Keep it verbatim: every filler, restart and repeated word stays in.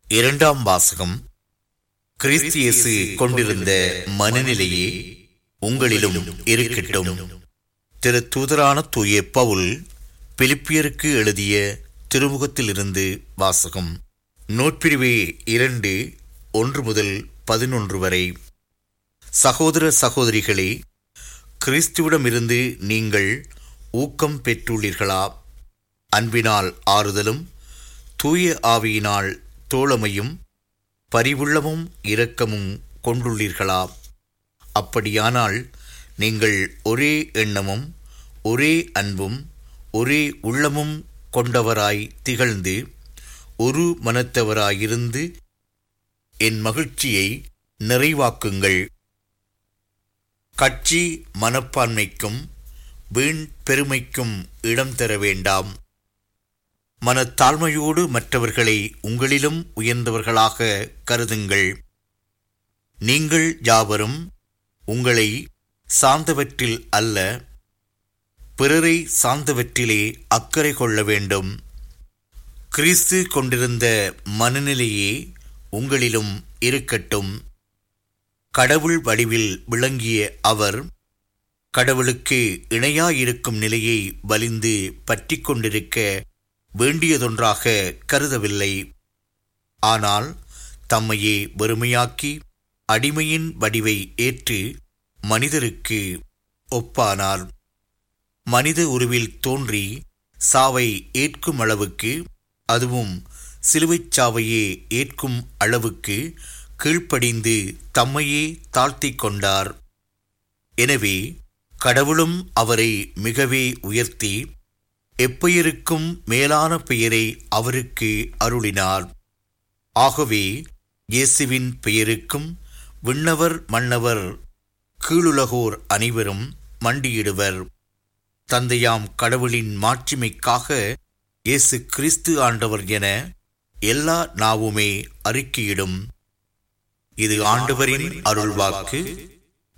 இரண்டாம் வாசகம். கிறிஸ்து இயேசு கொண்டிருந்த மனநிலையே உங்களிலும் இருக்கட்டும். திரு தூதரான தூய பவுல் பிலிப்பியருக்கு எழுதிய திருமுகத்திலிருந்து வாசகம். நூற்பிரிவு இரண்டு ஒன்று முதல் பதினொன்று வரை. சகோதர சகோதரிகளே, கிறிஸ்துவிடமிருந்து நீங்கள் ஊக்கம் பெற்றுள்ளீர்களா? அன்பினால் ஆறுதலும் தூய ஆவியினால் தோழமையும் பரிவுள்ளமும் இரக்கமும் கொண்டுள்ளீர்களா? அப்படியானால் நீங்கள் ஒரே எண்ணமும் ஒரே அன்பும் ஒரே உள்ளமும் கொண்டவராய் திகழ்ந்து ஒரு மனத்தவராயிருந்து என் மகிழ்ச்சியை நிறைவாக்குங்கள். கட்சி மனப்பான்மைக்கும் வீண் பெருமைக்கும் இடம் தர வேண்டாம். மனத்தாழ்மையோடு மற்றவர்களை உங்களிலும் உயர்ந்தவர்களாக கருதுங்கள். நீங்கள் யாவரும் உங்களை சார்ந்தவற்றில் அல்ல, பிறரை சார்ந்தவற்றிலே அக்கறை கொள்ள வேண்டும். கிறிஸ்து கொண்டிருந்த மனநிலையே உங்களிலும் இருக்கட்டும். கடவுள் வடிவில் விளங்கிய அவர் கடவுளுக்கு இணையாயிருக்கும் நிலையை வலிந்து பற்றி கொண்டிருக்க வேண்டியதொன்றாக கருதவில்லை. ஆனால் தம்மையே வெறுமையாக்கி அடிமையின் வடிவை ஏற்று மனிதருக்கு ஒப்பானார். மனித உருவில் தோன்றி சாவை ஏற்கும் அளவுக்கு, அதுவும் சிலுவைச் சாவையே ஏற்கும் அளவுக்கு கீழ்ப்படிந்து தம்மையே தாழ்த்திக் கொண்டார். எனவே கடவுளும் அவரை மிகவே உயர்த்தி எப்பெயருக்கும் மேலான பெயரை அவருக்கு அருளினார். ஆகவே இயேசுவின் பெயருக்கும் விண்ணவர் மன்னவர் கீழுலகோர் அனைவரும் மண்டியிடுவர். தந்தையாம் கடவுளின் மாட்சிமைக்காக இயேசு கிறிஸ்து ஆண்டவர் என எல்லா நாவுமே அறிக்கையிடும். இது ஆண்டவரின் அருள்வாக்கு.